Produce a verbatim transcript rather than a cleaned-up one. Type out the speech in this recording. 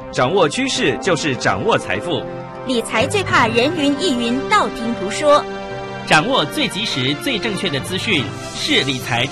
掌握趋势就是掌握财富。 理财最怕人云亦云，道听途说。 掌握最及时、最正确的资讯，是理财